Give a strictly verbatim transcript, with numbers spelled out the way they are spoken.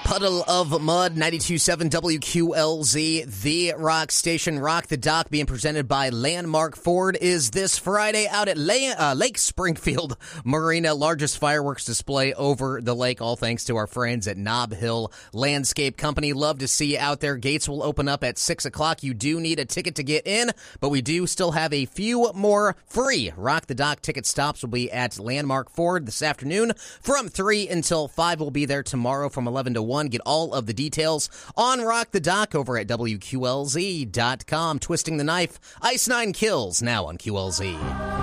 Puddle of Mud, ninety-two point seven W Q L Z, the rock station. Rock the Dock being presented by Landmark Ford is this Friday out at La- uh, Lake Springfield Marina. Largest fireworks display over the lake, all thanks to our friends at Nob Hill Landscape Company. Love to see you out there. Gates will open up at six o'clock. You do need a ticket to get in, but we do still have a few more free Rock the Dock ticket stops. Will be at Landmark Ford this afternoon from three until five. We'll be there tomorrow from eleven to one. Get all of the details on Rock the Dock over at W Q L Z dot com. Twisting the Knife, Ice Nine Kills, now on Q L Z.